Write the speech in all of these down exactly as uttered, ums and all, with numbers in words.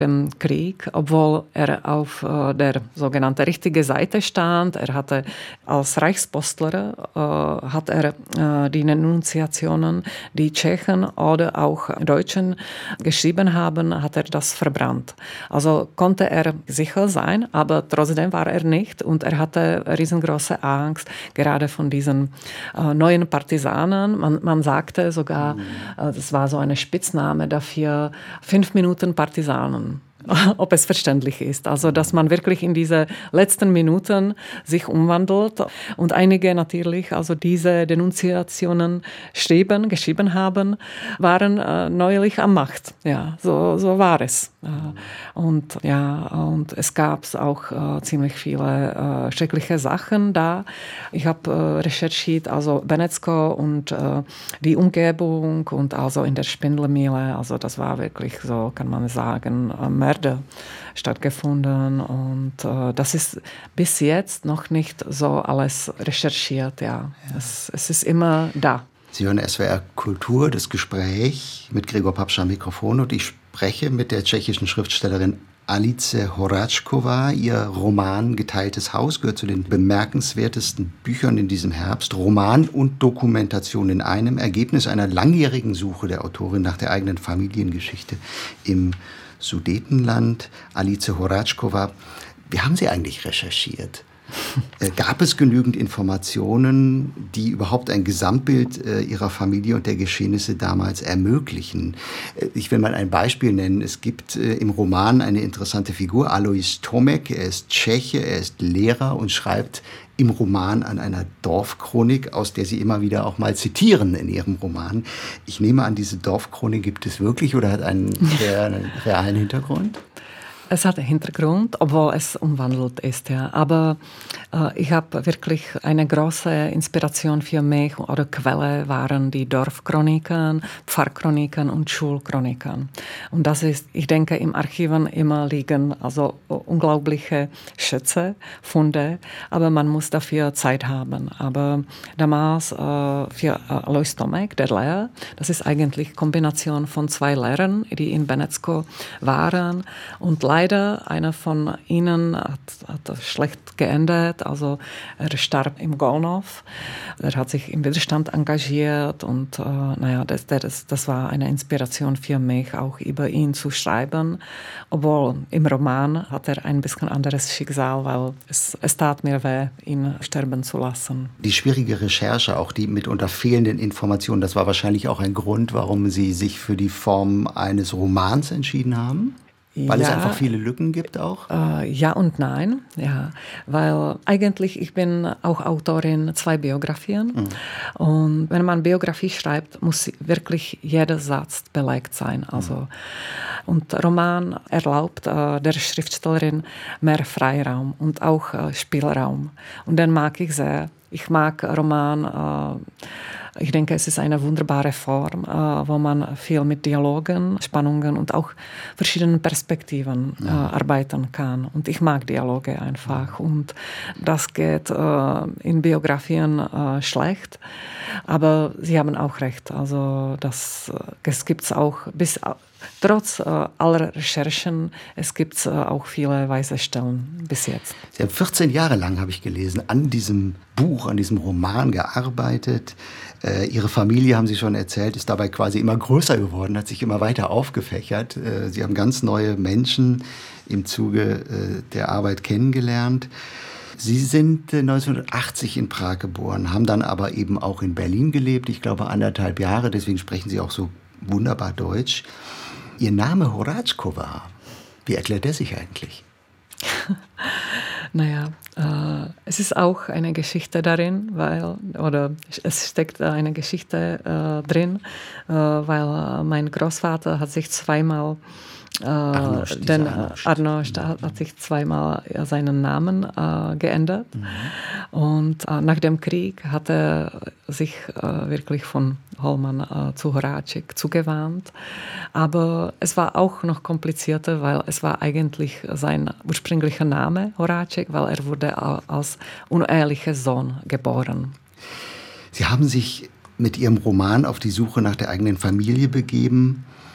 dem Krieg, obwohl er auf äh, der sogenannten richtigen Seite stand. Er hatte als Reichspostler äh, hat er äh, die Denunziationen, die Tschechen oder auch Deutschen geschrieben haben, hat er das verbrannt. Also konnte er sicher sein, aber trotzdem war er nicht und er hatte riesengroße Angst, gerade von diesen äh, neuen Partisanen. Man, man sagte sogar, mhm. äh, das war so eine Spitzname dafür, fünf Minuten Partisanen. Ob es verständlich ist. Also, dass man wirklich in diese letzten Minuten sich umwandelt. Und einige natürlich, also diese Denunziationen schrieben, geschrieben haben, waren äh, neulich am Macht. Ja, so, so war es. Äh, und ja, und es gab auch äh, ziemlich viele äh, schreckliche Sachen da. Ich habe äh, recherchiert, also Benecko und äh, die Umgebung und also in der Spindelmühle. Also, das war wirklich so, kann man sagen, äh, stattgefunden und äh, das ist bis jetzt noch nicht so alles recherchiert. Ja. Ja. Es, es ist immer da. Sie hören S W R Kultur, das Gespräch mit Gregor Papst am Mikrofon und ich spreche mit der tschechischen Schriftstellerin Alice Horáčková. Ihr Roman Geteiltes Haus gehört zu den bemerkenswertesten Büchern in diesem Herbst. Roman und Dokumentation in einem, Ergebnis einer langjährigen Suche der Autorin nach der eigenen Familiengeschichte im Sudetenland. Alice Horáčková, wie haben Sie eigentlich recherchiert? äh, gab es genügend Informationen, die überhaupt ein Gesamtbild äh, Ihrer Familie und der Geschehnisse damals ermöglichen? Äh, ich will mal ein Beispiel nennen. Es gibt äh, im Roman eine interessante Figur, Alois Tomek. Er ist Tscheche, er ist Lehrer und schreibt im Roman an einer Dorfchronik, aus der Sie immer wieder auch mal zitieren in Ihrem Roman. Ich nehme an, diese Dorfchronik gibt es wirklich oder hat einen, einen realen Hintergrund? Es hat einen Hintergrund, obwohl es umwandelt ist. Ja. Aber äh, ich habe wirklich eine große Inspiration für mich oder Quelle waren die Dorfchroniken, Pfarrchroniken und Schulchroniken. Und das ist, ich denke, im Archiven immer liegen also unglaubliche Schätze, Funde, aber man muss dafür Zeit haben. Aber damals äh, für Alois Tomek, der Lehrer, das ist eigentlich Kombination von zwei Lehrern, die in Benecko waren und leider einer von ihnen hat, hat schlecht geendet, also er starb im Golnow. Er hat sich im Widerstand engagiert und äh, naja, das, das, das war eine Inspiration für mich, auch über ihn zu schreiben. Obwohl im Roman hat er ein bisschen anderes Schicksal, weil es, es tat mir weh, ihn sterben zu lassen. Die schwierige Recherche, auch die mitunter fehlenden Informationen, das war wahrscheinlich auch ein Grund, warum Sie sich für die Form eines Romans entschieden haben? Weil ja, es einfach viele Lücken gibt auch? Äh, ja und nein. Ja. Weil eigentlich, ich bin auch Autorin zwei Biografien. Mhm. Und wenn man Biografie schreibt, muss wirklich jeder Satz belegt sein. Also, mhm. Und Roman erlaubt äh, der Schriftstellerin mehr Freiraum und auch äh, Spielraum. Und den mag ich sehr. Ich mag Roman... Äh, Ich denke, es ist eine wunderbare Form, wo man viel mit Dialogen, Spannungen und auch verschiedenen Perspektiven ja. arbeiten kann. Und ich mag Dialoge einfach. Und das geht in Biografien schlecht. Aber Sie haben auch recht. Also das, das gibt es auch bis... Trotz äh, aller Recherchen, es gibt äh, auch viele weiße Stellen bis jetzt. Sie haben vierzehn Jahre lang, habe ich gelesen, an diesem Buch, an diesem Roman gearbeitet. Äh, Ihre Familie, haben Sie schon erzählt, ist dabei quasi immer größer geworden, hat sich immer weiter aufgefächert. Äh, Sie haben ganz neue Menschen im Zuge äh, der Arbeit kennengelernt. Sie sind neunzehnhundertachtzig in Prag geboren, haben dann aber eben auch in Berlin gelebt, ich glaube anderthalb Jahre, deswegen sprechen Sie auch so wunderbar Deutsch. Ihr Name Horáčková, wie erklärt der sich eigentlich? Naja, äh, es ist auch eine Geschichte darin, weil, oder es steckt eine Geschichte äh, drin, äh, weil mein Großvater hat sich zweimal Äh, Arnold, denn Arnold, Arnold mhm. hat sich zweimal seinen Namen äh, geändert. Mhm. Und äh, nach dem Krieg hat er sich äh, wirklich von Hollmann äh, zu Horáček zugewandt. Aber es war auch noch komplizierter, weil es war eigentlich sein ursprünglicher Name, Horáček, weil er wurde als unehelicher Sohn geboren. Sie haben sich mit Ihrem Roman auf die Suche nach der eigenen Familie begeben.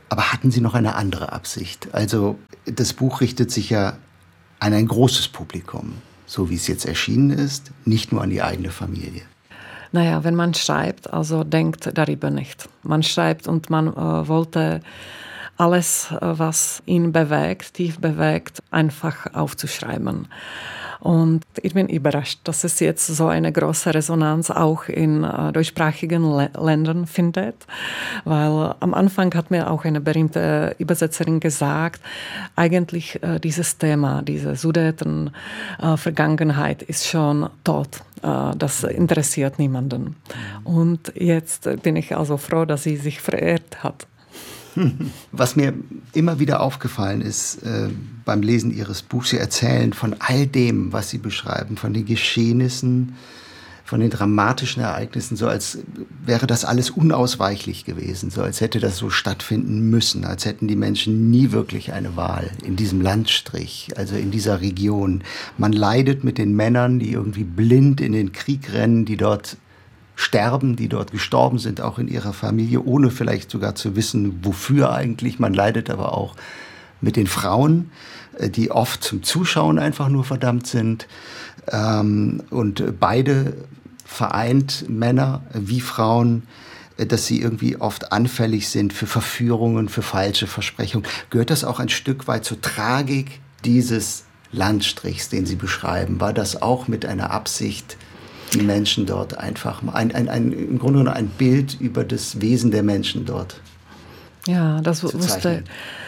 Aber hatten Sie noch eine andere Absicht? Also das Buch richtet sich ja an ein großes Publikum, so wie es jetzt erschienen ist, nicht nur an die eigene Familie. Naja, wenn man schreibt, also denkt darüber nicht. Man schreibt und man äh, wollte alles, was ihn bewegt, tief bewegt, einfach aufzuschreiben. Und ich bin überrascht, dass es jetzt so eine große Resonanz auch in äh, deutschsprachigen Le- Ländern findet. Weil am Anfang hat mir auch eine berühmte Übersetzerin gesagt, eigentlich äh, dieses Thema, diese Sudeten-Vergangenheit äh, ist schon tot. Äh, das interessiert niemanden. Und jetzt bin ich also froh, dass sie sich verehrt hat. Was mir immer wieder aufgefallen ist äh, beim Lesen Ihres Buchs, Sie erzählen von all dem, was Sie beschreiben, von den Geschehnissen, von den dramatischen Ereignissen, so als wäre das alles unausweichlich gewesen, so als hätte das so stattfinden müssen, als hätten die Menschen nie wirklich eine Wahl in diesem Landstrich, also in dieser Region. Man leidet mit den Männern, die irgendwie blind in den Krieg rennen, die dort sterben, die dort gestorben sind, auch in ihrer Familie, ohne vielleicht sogar zu wissen, wofür eigentlich. Man leidet aber auch mit den Frauen, die oft zum Zuschauen einfach nur verdammt sind. Und beide vereint, Männer wie Frauen, dass sie irgendwie oft anfällig sind für Verführungen, für falsche Versprechungen. Gehört das auch ein Stück weit zur Tragik dieses Landstrichs, den Sie beschreiben? War das auch mit einer Absicht, die Menschen dort einfach, ein, ein, ein, im Grunde genommen ein Bild über das Wesen der Menschen dort? Ja, das wusste.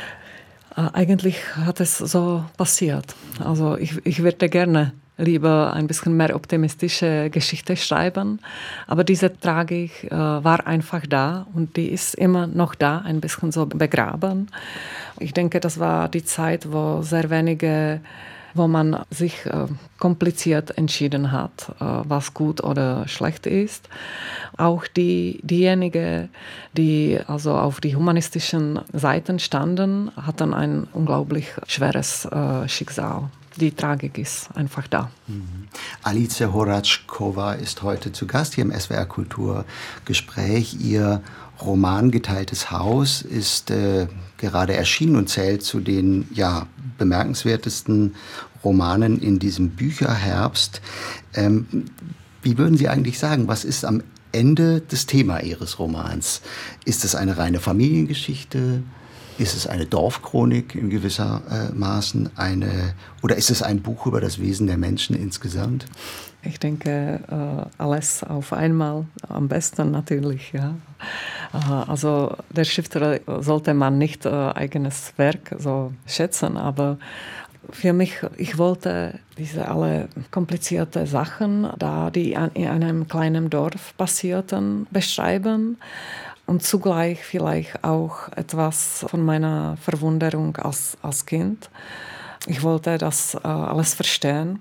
Äh, eigentlich hat es so passiert. Also ich, ich würde gerne lieber ein bisschen mehr optimistische Geschichte schreiben, aber diese Tragik äh, war einfach da und die ist immer noch da, ein bisschen so begraben. Ich denke, das war die Zeit, wo sehr wenige wo man sich äh, kompliziert entschieden hat, äh, was gut oder schlecht ist. Auch die, diejenigen, die also auf die humanistischen Seiten standen, hatten ein unglaublich schweres äh, Schicksal. Die Tragik ist einfach da. Mhm. Alice Horatschkova ist heute zu Gast hier im S W R Kulturgespräch. Ihr Roman Geteiltes Haus ist äh, gerade erschienen und zählt zu den ja, bemerkenswertesten Romanen in diesem Bücherherbst. Ähm, wie würden Sie eigentlich sagen, was ist am Ende das Thema Ihres Romans? Ist es eine reine Familiengeschichte? Ist es eine Dorfchronik in gewisser äh, Maßen? Eine, oder ist es ein Buch über das Wesen der Menschen insgesamt? Ich denke, äh, alles auf einmal, am besten natürlich. Ja. Äh, also der Schriftsteller sollte man nicht äh, eigenes Werk so schätzen, aber für mich, ich wollte diese alle komplizierten Sachen, da die in einem kleinen Dorf passierten, beschreiben. Und zugleich vielleicht auch etwas von meiner Verwunderung als, als Kind. Ich wollte das äh, alles verstehen.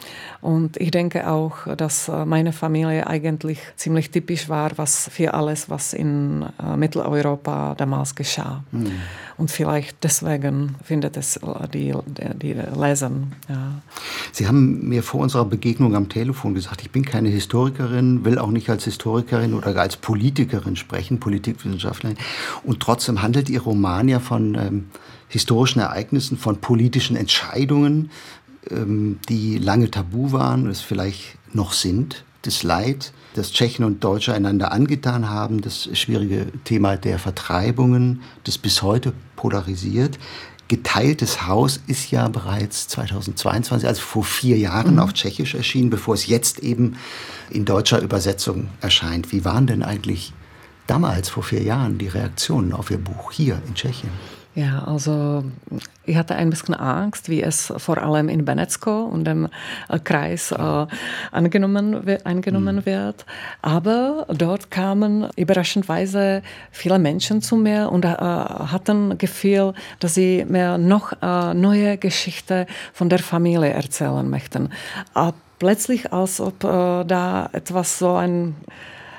Und ich denke auch, dass meine Familie eigentlich ziemlich typisch war, was für alles, was in äh, Mitteleuropa damals geschah. Mhm. Und vielleicht deswegen findet es die, die Lesen. Ja. Sie haben mir vor unserer Begegnung am Telefon gesagt, ich bin keine Historikerin, will auch nicht als Historikerin oder als Politikerin sprechen, Politikwissenschaftlerin. Und trotzdem handelt Ihr Roman ja von ähm, historischen Ereignissen, von politischen Entscheidungen, die lange tabu waren und es vielleicht noch sind. Das Leid, das Tschechen und Deutsche einander angetan haben, das schwierige Thema der Vertreibungen, das bis heute polarisiert. Geteiltes Haus ist ja bereits zweitausendzweiundzwanzig, also vor vier Jahren mhm. auf Tschechisch erschienen, bevor es jetzt eben in deutscher Übersetzung erscheint. Wie waren denn eigentlich damals, vor vier Jahren, die Reaktionen auf Ihr Buch hier in Tschechien? Ja, also ich hatte ein bisschen Angst, wie es vor allem in Benecko und dem äh, Kreis äh, angenommen, angenommen mhm. wird. Aber dort kamen überraschendweise viele Menschen zu mir und äh, hatten Gefühl, dass sie mir noch äh, neue Geschichten von der Familie erzählen möchten. Äh, plötzlich, als ob äh, da etwas so ein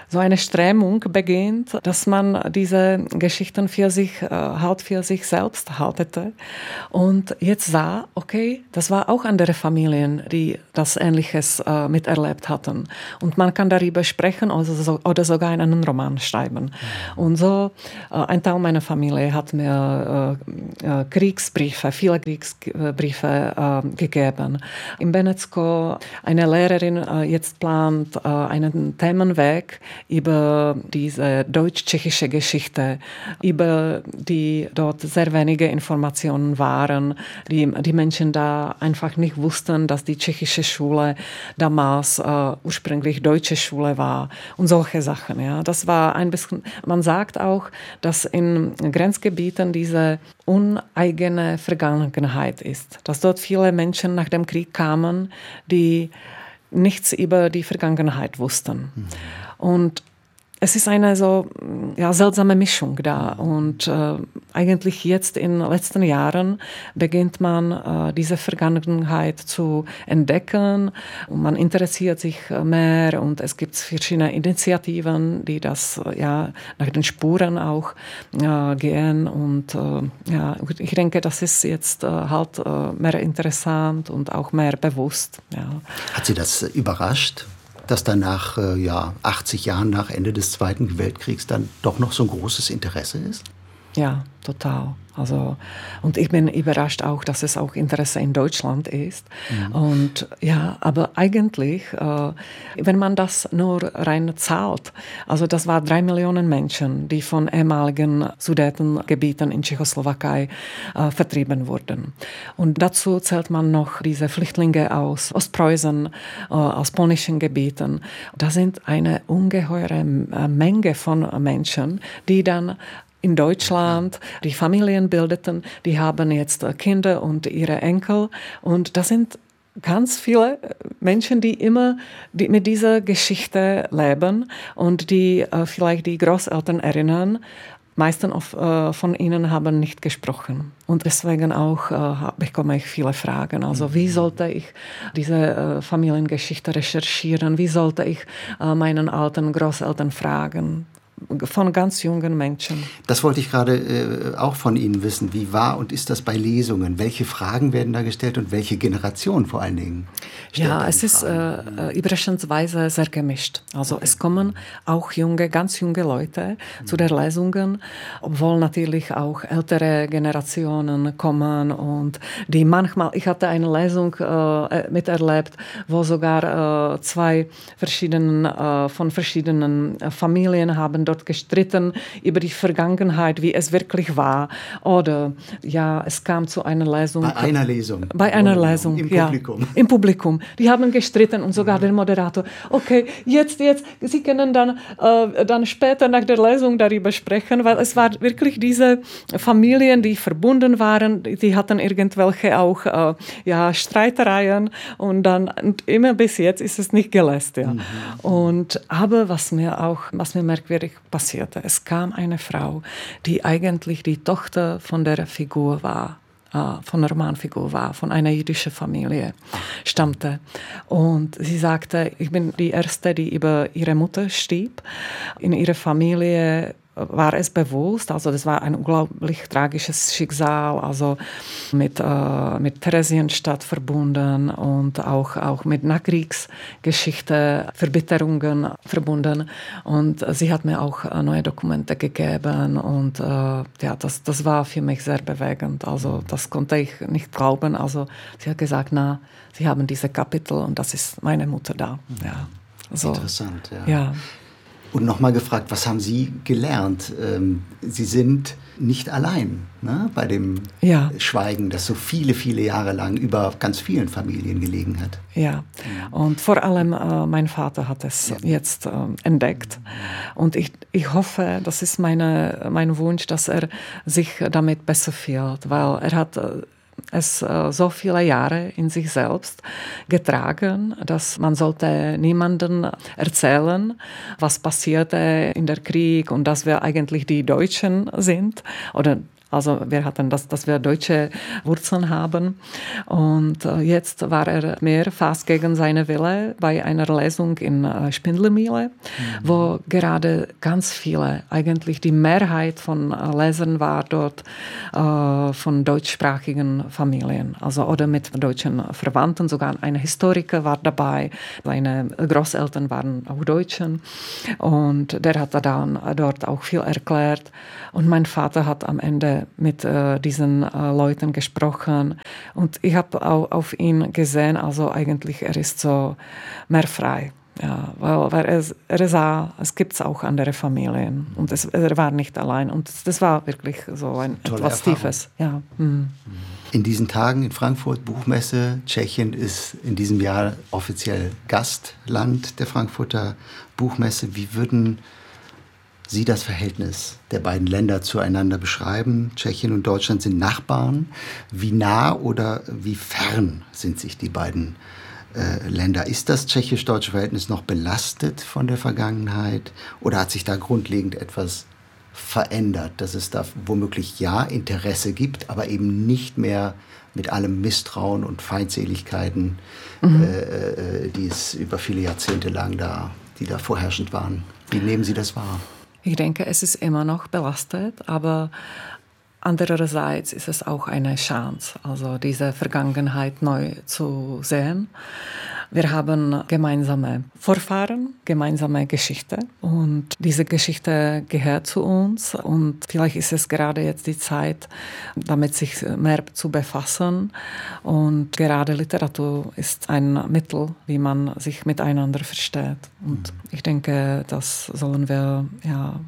so eine Strömung beginnt, dass man diese Geschichten für sich, äh, halt für sich selbst haltete. Und jetzt sah, okay, das war auch andere Familien, die das Ähnliches äh, miterlebt hatten. Und man kann darüber sprechen oder, so, oder sogar einen Roman schreiben. Mhm. Und so, äh, ein Teil meiner Familie hat mir äh, äh, Kriegsbriefe, viele Kriegsbriefe äh, gegeben. In Benecko eine Lehrerin äh, jetzt plant äh, einen Themenweg über diese deutsch-tschechische Geschichte, über die dort sehr wenige Informationen waren, die die Menschen da einfach nicht wussten, dass die tschechische Schule damals äh, ursprünglich deutsche Schule war und solche Sachen. Ja. Das war ein bisschen, man sagt auch, dass in Grenzgebieten diese uneigene Vergangenheit ist, dass dort viele Menschen nach dem Krieg kamen, die nichts über die Vergangenheit wussten. Mhm. Und es ist eine so ja, seltsame Mischung da. Und äh, eigentlich jetzt in den letzten Jahren beginnt man, äh, diese Vergangenheit zu entdecken. Und man interessiert sich mehr und es gibt verschiedene Initiativen, die das äh, ja, nach den Spuren auch äh, gehen. Und äh, ja, ich denke, das ist jetzt äh, halt äh, mehr interessant und auch mehr bewusst. Ja. Hat Sie das überrascht, dass dann nach äh, ja, achtzig Jahren nach Ende des Zweiten Weltkriegs dann doch noch so ein großes Interesse ist? Ja, total. Also, und ich bin überrascht auch, dass es auch Interesse in Deutschland ist. Mhm. Und ja, aber eigentlich, äh, wenn man das nur rein zahlt, also das war drei Millionen Menschen, die von ehemaligen Sudetengebieten in Tschechoslowakei äh, vertrieben wurden. Und dazu zählt man noch diese Flüchtlinge aus Ostpreußen, äh, aus polnischen Gebieten. Da sind eine ungeheure Menge von Menschen, die dann in Deutschland die Familien bildeten, die haben jetzt Kinder und ihre Enkel. Und das sind ganz viele Menschen, die immer die mit dieser Geschichte leben und die äh, vielleicht die Großeltern erinnern. Meisten auf, äh, von ihnen haben nicht gesprochen. Und deswegen auch äh, bekomme ich viele Fragen. Also wie sollte ich diese äh, Familiengeschichte recherchieren? Wie sollte ich äh, meinen alten Großeltern fragen? Von ganz jungen Menschen. Das wollte ich gerade äh, auch von Ihnen wissen. Wie war und ist das bei Lesungen? Welche Fragen werden da gestellt und welche Generation vor allen Dingen? Ja, es ist äh, überraschenderweise sehr gemischt. Also okay. Es kommen auch junge, ganz junge Leute mhm. zu den Lesungen, obwohl natürlich auch ältere Generationen kommen und die manchmal, ich hatte eine Lesung äh, miterlebt, wo sogar äh, zwei verschiedenen, äh, von verschiedenen Familien haben dort gestritten über die Vergangenheit, wie es wirklich war. Oder ja, es kam zu einer Lesung. Bei einer Lesung. Bei einer Lesung, Im ja. Publikum. Im Publikum. Die haben gestritten und sogar mhm. der Moderator. Okay, jetzt, jetzt, Sie können dann, äh, dann später nach der Lesung darüber sprechen, weil es waren wirklich diese Familien, die verbunden waren, die hatten irgendwelche auch äh, ja, Streitereien und dann und immer bis jetzt ist es nicht gelöst. Ja. Mhm. Und, aber was mir auch, was mir merkwürdig passierte. Es kam eine Frau, die eigentlich die Tochter von der Figur war, äh, von der Romanfigur war, von einer jüdischen Familie stammte. Und sie sagte, ich bin die Erste, die über ihre Mutter schrieb. In ihrer Familie war es bewusst, also das war ein unglaublich tragisches Schicksal, also mit, äh, mit Theresienstadt verbunden und auch, auch mit Nachkriegsgeschichte, Verbitterungen verbunden. Und sie hat mir auch neue Dokumente gegeben und äh, ja, das, das war für mich sehr bewegend. Also das konnte ich nicht glauben. Also sie hat gesagt, na, sie haben diese Kapitel und das ist meine Mutter da. Ja, so. Interessant, ja. Ja. Und nochmal gefragt, was haben Sie gelernt? Ähm, Sie sind nicht allein, ne, bei dem ja. Schweigen, das so viele, viele Jahre lang über ganz vielen Familien gelegen hat. Ja, und vor allem äh, mein Vater hat es ja. jetzt äh, entdeckt. Und ich, ich hoffe, das ist meine, mein Wunsch, dass er sich damit besser fühlt, weil er hat äh, es äh, so viele Jahre in sich selbst getragen, dass man sollte niemandem erzählen, was passierte in der Krieg und dass wir eigentlich die Deutschen sind oder Also wir hatten das, dass wir deutsche Wurzeln haben. Und jetzt war er mehr fast gegen seine Wille bei einer Lesung in Spindlermühle, mhm. wo gerade ganz viele, eigentlich die Mehrheit von Lesern war dort äh, von deutschsprachigen Familien, also oder mit deutschen Verwandten, sogar ein Historiker war dabei, seine Großeltern waren auch Deutschen und der hat dann dort auch viel erklärt und mein Vater hat am Ende mit äh, diesen äh, Leuten gesprochen und ich habe auch auf ihn gesehen, also eigentlich er ist so mehr frei. Ja, weil, weil er, er sah, es gibt auch andere Familien und es, er war nicht allein und das, das war wirklich so ein Tolle etwas Erfahrung. Tiefes. Ja. Mhm. In diesen Tagen in Frankfurt, Buchmesse, Tschechien ist in diesem Jahr offiziell Gastland der Frankfurter Buchmesse. Wie würden Sie das Verhältnis der beiden Länder zueinander beschreiben? Tschechien und Deutschland sind Nachbarn. Wie nah oder wie fern sind sich die beiden Äh, Länder? Ist das tschechisch-deutsche Verhältnis noch belastet von der Vergangenheit oder hat sich da grundlegend etwas verändert, dass es da womöglich ja Interesse gibt, aber eben nicht mehr mit allem Misstrauen und Feindseligkeiten, mhm. äh, die es über viele Jahrzehnte lang da, die da vorherrschend waren? Wie nehmen Sie das wahr? Ich denke, es ist immer noch belastet, aber andererseits ist es auch eine Chance, also diese Vergangenheit neu zu sehen. Wir haben gemeinsame Vorfahren, gemeinsame Geschichte und diese Geschichte gehört zu uns und vielleicht ist es gerade jetzt die Zeit, damit sich mehr zu befassen und gerade Literatur ist ein Mittel, wie man sich miteinander versteht und ich denke, das sollen wir ja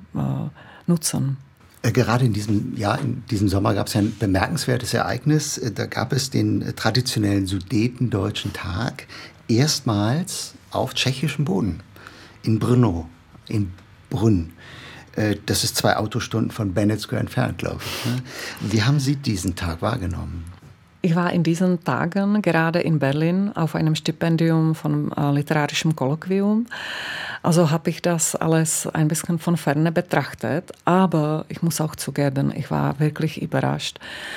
nutzen. Gerade in diesem Jahr, in diesem Sommer gab es ein bemerkenswertes Ereignis. Da gab es den traditionellen Sudetendeutschen Tag erstmals auf tschechischem Boden, in Brno, in Brunn. Das ist zwei Autostunden von Benátsko entfernt, glaube ich. Wie haben Sie diesen Tag wahrgenommen? Ich war in diesen Tagen gerade in Berlin auf einem Stipendium von äh, literarischem Kolloquium. Also habe ich das alles ein bisschen von ferne betrachtet. Aber ich muss auch zugeben, ich war wirklich überrascht,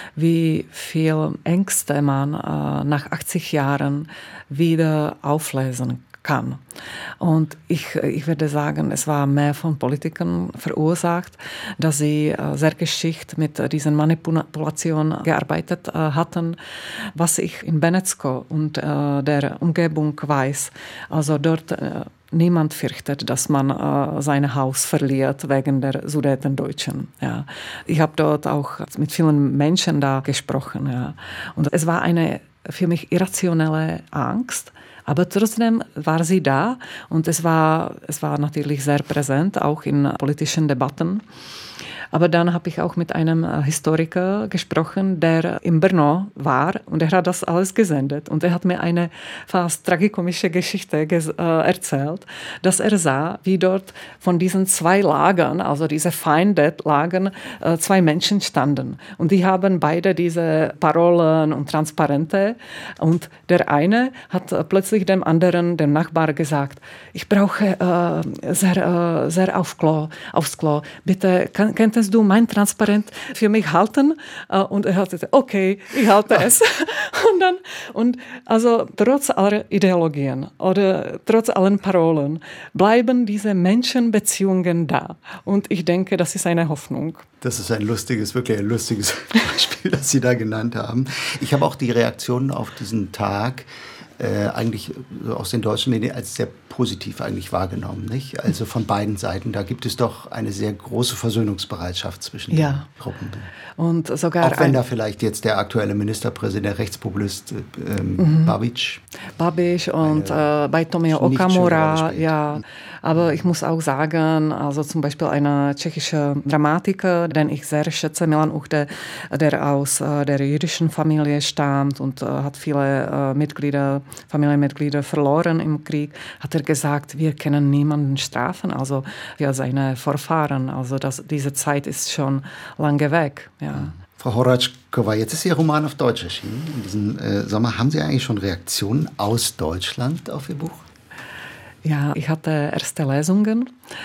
wie viel Ängste man äh, nach achtzig Jahren wieder auflesen kann. Und ich, ich würde sagen, es war mehr von Politikern verursacht, dass sie äh, sehr geschickt mit äh, diesen Manipulationen gearbeitet äh, hatten. Was ich in Benátsko und äh, der Umgebung weiß, also dort äh, niemand fürchtet, dass man äh, sein Haus verliert wegen der Sudetendeutschen. Ja. Ich habe dort auch mit vielen Menschen da gesprochen. Ja. Und es war eine für mich irrationelle Angst, aber trotzdem war sie da und es war, es war natürlich sehr präsent, auch in politischen Debatten. Aber dann habe ich auch mit einem Historiker gesprochen, der in Brno war und er hat das alles gesendet. Und er hat mir eine fast tragikomische Geschichte ges- äh, erzählt, dass er sah, wie dort von diesen zwei Lagern, also diese Feindlagern, äh, zwei Menschen standen. Und die haben beide diese Parolen und Transparente. Und der eine hat äh, plötzlich dem anderen, dem Nachbar, gesagt, ich brauche äh, sehr, äh, sehr auf Klo, aufs Klo. Bitte, kann, könntest du mein Transparent für mich halten? Und er hat gesagt, okay, ich halte es. Und dann, und also trotz aller Ideologien oder trotz allen Parolen bleiben diese Menschenbeziehungen da. Und ich denke, das ist eine Hoffnung. Das ist ein lustiges, wirklich ein lustiges Beispiel, das Sie da genannt haben. Ich habe auch die Reaktionen auf diesen Tag Äh, eigentlich aus den deutschen Medien als sehr positiv eigentlich wahrgenommen, nicht? Also von beiden Seiten, da gibt es doch eine sehr große Versöhnungsbereitschaft zwischen ja. den Gruppen. Und sogar auch wenn da vielleicht jetzt der aktuelle Ministerpräsident, der Rechtspopulist ähm, mhm. Babiš. Babiš und äh, bei Tomio Okamura, ja. Aber ich muss auch sagen, also zum Beispiel ein tschechischer Dramatiker, den ich sehr schätze, Milan Uhde, der aus äh, der jüdischen Familie stammt und äh, hat viele äh, Mitglieder, Familienmitglieder verloren im Krieg, hat er gesagt, wir können niemanden strafen, also für seine Vorfahren. Also das, diese Zeit ist schon lange weg. Ja. Frau Horačková, jetzt ist Ihr Roman auf Deutsch erschienen in diesem äh, Sommer. Haben Sie eigentlich schon Reaktionen aus Deutschland auf Ihr Buch? Ja, ich hatte erste Lesungen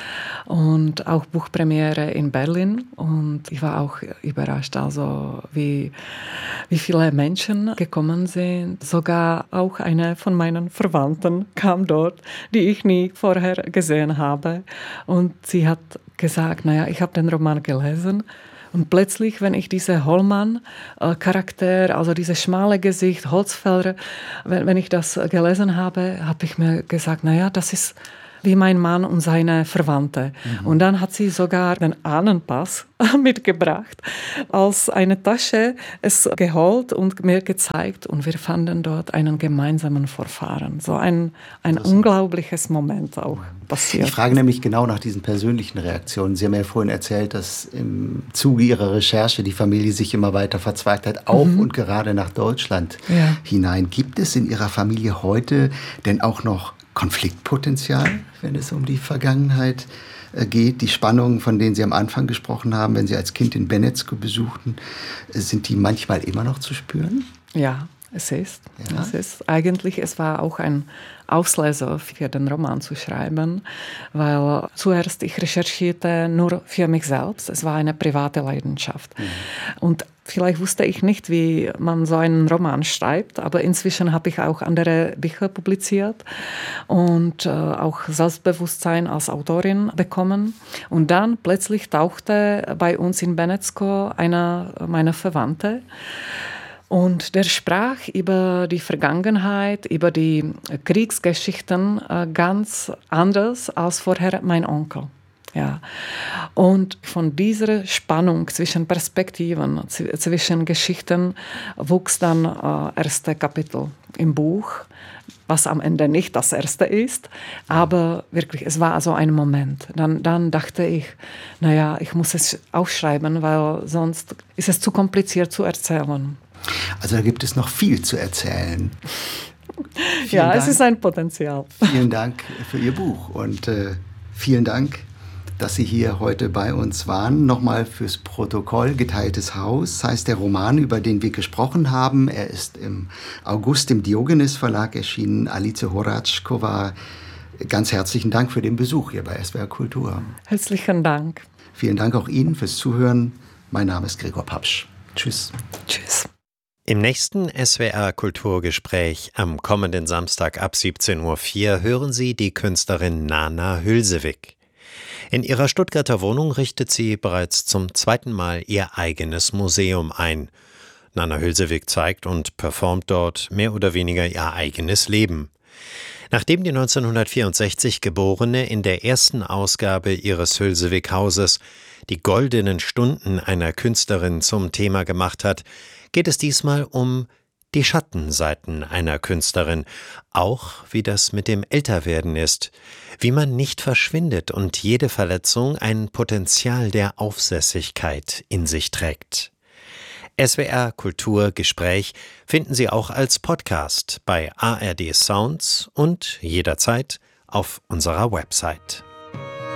und auch Buchpremiere in Berlin. Und ich war auch überrascht, also wie, wie viele Menschen gekommen sind. Sogar auch eine von meinen Verwandten kam dort, die ich nie vorher gesehen habe. Und sie hat gesagt, naja, ich habe den Roman gelesen. Und plötzlich, wenn ich diese Hollmann-Charakter, also dieses schmale Gesicht, Holzfäller, wenn, wenn ich das gelesen habe, habe ich mir gesagt, naja, das ist wie mein Mann und seine Verwandte. Mhm. Und dann hat sie sogar den Ahnenpass mitgebracht, als eine Tasche es geholt und mir gezeigt. Und wir fanden dort einen gemeinsamen Vorfahren. So ein, ein unglaubliches Moment auch passiert. Ich frage nämlich genau nach diesen persönlichen Reaktionen. Sie haben ja vorhin erzählt, dass im Zuge Ihrer Recherche die Familie sich immer weiter verzweigt hat, auch mhm. und gerade nach Deutschland ja. hinein. Gibt es in Ihrer Familie heute denn auch noch Konfliktpotenzial, wenn es um die Vergangenheit geht? Die Spannungen, von denen Sie am Anfang gesprochen haben, wenn Sie als Kind in Benetsko besuchten, sind die manchmal immer noch zu spüren? Ja, es ist. Ja. Es ist eigentlich, es war auch ein Auslöser für den Roman zu schreiben, weil zuerst ich recherchierte nur für mich selbst. Es war eine private Leidenschaft. Mhm. Und vielleicht wusste ich nicht, wie man so einen Roman schreibt, aber inzwischen habe ich auch andere Bücher publiziert und äh, auch Selbstbewusstsein als Autorin bekommen. Und dann plötzlich tauchte bei uns in Benetsko einer meiner Verwandte. Und der sprach über die Vergangenheit, über die Kriegsgeschichten äh, ganz anders als vorher mein Onkel. Ja. Und von dieser Spannung zwischen Perspektiven, z- zwischen Geschichten, wuchs dann äh, erste Kapitel im Buch, was am Ende nicht das erste ist, aber wirklich, es war also ein Moment. Dann, dann dachte ich, naja, ich muss es aufschreiben, weil sonst ist es zu kompliziert zu erzählen. Also da gibt es noch viel zu erzählen. Ja, Dank. Es ist ein Potenzial. Vielen Dank für Ihr Buch und äh, vielen Dank, dass Sie hier heute bei uns waren. Nochmal fürs Protokoll: Geteiltes Haus heißt der Roman, über den wir gesprochen haben. Er ist im August im Diogenes Verlag erschienen. Alice Horatschkova, ganz herzlichen Dank für den Besuch hier bei S W R Kultur. Herzlichen Dank. Vielen Dank auch Ihnen fürs Zuhören. Mein Name ist Gregor Papsch. Tschüss. Tschüss. Im nächsten S W R Kulturgespräch am kommenden Samstag ab siebzehn Uhr vier hören Sie die Künstlerin Nana Hülsewig. In ihrer Stuttgarter Wohnung richtet sie bereits zum zweiten Mal ihr eigenes Museum ein. Nana Hülsewig zeigt und performt dort mehr oder weniger ihr eigenes Leben. Nachdem die neunzehnhundertvierundsechzig Geborene in der ersten Ausgabe ihres Hülsewig-Hauses die goldenen Stunden einer Künstlerin zum Thema gemacht hat, geht es diesmal um die Schattenseiten einer Künstlerin, auch wie das mit dem Älterwerden ist, wie man nicht verschwindet und jede Verletzung ein Potenzial der Aufsässigkeit in sich trägt. S W R Kultur Gespräch finden Sie auch als Podcast bei A R D Sounds und jederzeit auf unserer Website.